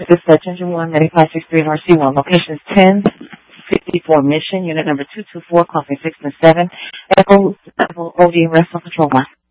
This is Ginger 1, 9563 and RC1. Locations 1054 Mission, Unit number 224, Coffee 6 and 7. Echo OD Rest on Control Line.